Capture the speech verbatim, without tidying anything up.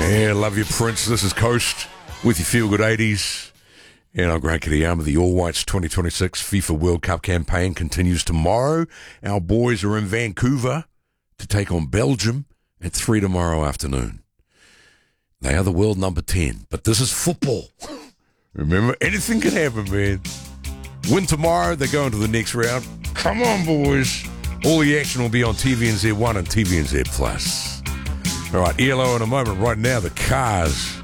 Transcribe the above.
Yeah, love you, Prince. This is Coast with your Feel Good eighties. And I'm Grant Kitayama. The All Whites twenty twenty-six FIFA World Cup campaign continues tomorrow. Our boys are in Vancouver to take on Belgium at three tomorrow afternoon. They are the world number ten, but this is football. Remember, anything can happen, man. Win tomorrow, they go into the next round. Come on, boys. All the action will be on T V N Z one and T V N Z Plus. All right, E L O in a moment. Right now, the Cars.